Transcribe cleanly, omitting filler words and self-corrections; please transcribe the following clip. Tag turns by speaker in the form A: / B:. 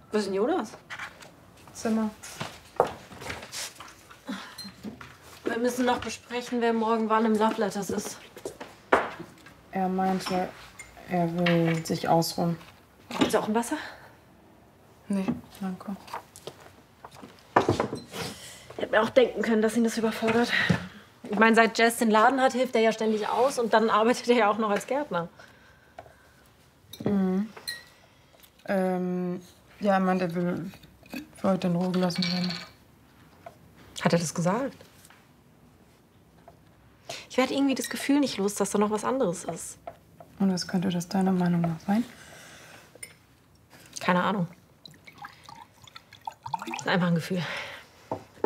A: Was ist denn Jonas?
B: Zimmer.
A: Wir müssen noch besprechen, wer morgen wann im Love Letters ist.
B: Er meinte, er will sich ausruhen.
A: Willst du auch ein Wasser?
B: Nee, danke.
A: Ich hätte mir auch denken können, dass ihn das überfordert. Ich meine, seit Jess den Laden hat, hilft er ja ständig aus und dann arbeitet er ja auch noch als Gärtner.
B: Mhm. Ja, er meint, er will für heute in Ruhe gelassen werden.
A: Hat er das gesagt? Ich werde irgendwie das Gefühl nicht los, dass da noch was anderes ist.
B: Und was könnte das deiner Meinung nach sein?
A: Keine Ahnung. Das ist einfach ein Gefühl.